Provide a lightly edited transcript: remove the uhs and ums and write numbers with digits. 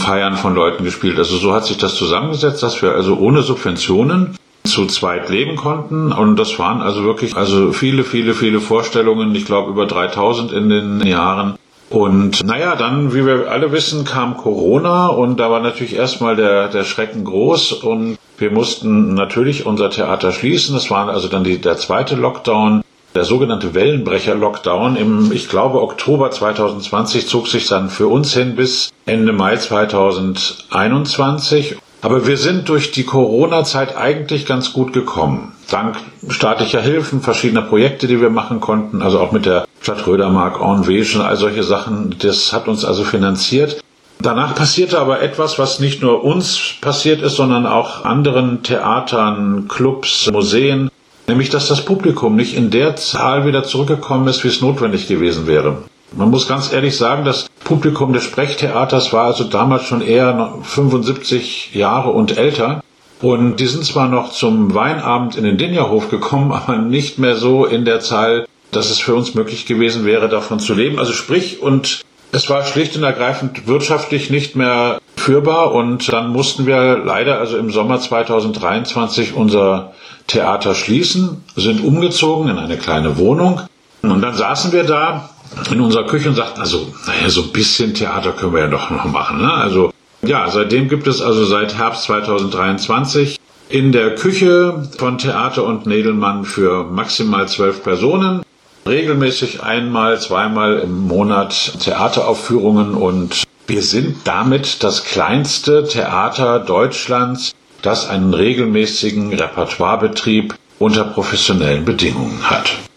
Feiern von Leuten gespielt. Also so hat sich das zusammengesetzt, dass wir also ohne Subventionen zu zweit leben konnten. Und das waren also wirklich viele, viele, viele Vorstellungen. Ich glaube über 3000 in den Jahren. Und dann, wie wir alle wissen, kam Corona und da war natürlich erstmal der Schrecken groß und wir mussten natürlich unser Theater schließen. Das war also dann der zweite Lockdown, der sogenannte Wellenbrecher-Lockdown im, ich glaube, Oktober 2020 zog sich dann für uns hin bis Ende Mai 2021. Aber wir sind durch die Corona-Zeit eigentlich ganz gut gekommen. Dank staatlicher Hilfen, verschiedener Projekte, die wir machen konnten, also auch mit der Stadt Rödermark, Enveschen, all solche Sachen, das hat uns also finanziert. Danach passierte aber etwas, was nicht nur uns passiert ist, sondern auch anderen Theatern, Clubs, Museen, nämlich dass das Publikum nicht in der Zahl wieder zurückgekommen ist, wie es notwendig gewesen wäre. Man muss ganz ehrlich sagen, das Publikum des Sprechtheaters war also damals schon eher 75 Jahre und älter. Und die sind zwar noch zum Weinabend in den Dingerhof gekommen, aber nicht mehr so in der Zahl, dass es für uns möglich gewesen wäre, davon zu leben. Also sprich, und es war schlicht und ergreifend wirtschaftlich nicht mehr führbar. Und dann mussten wir leider also im Sommer 2023 unser Theater schließen, sind umgezogen in eine kleine Wohnung. Und dann saßen wir da in unserer Küche und sagten, so ein bisschen Theater können wir ja doch noch machen, ne? Also, seitdem gibt es also seit Herbst 2023 in der Küche von Theater und Nädelmann für maximal 12 Personen regelmäßig einmal, zweimal im Monat Theateraufführungen und wir sind damit das kleinste Theater Deutschlands, das einen regelmäßigen Repertoirebetrieb unter professionellen Bedingungen hat.